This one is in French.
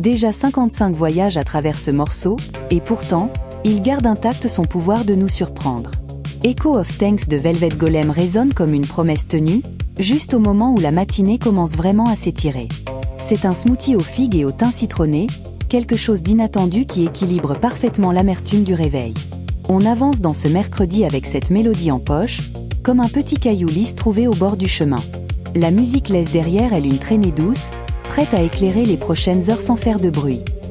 Déjà 55 voyages à travers ce morceau, et pourtant, il garde intact son pouvoir de nous surprendre. Echo of Thanks de Velvet Golem résonne comme une promesse tenue, juste au moment où la matinée commence vraiment à s'étirer. C'est un smoothie aux figues et au thym citronné, quelque chose d'inattendu qui équilibre parfaitement l'amertume du réveil. On avance dans ce mercredi avec cette mélodie en poche, comme un petit caillou lisse trouvé au bord du chemin. La musique laisse derrière elle une traînée douce, prête à éclairer les prochaines heures sans faire de bruit.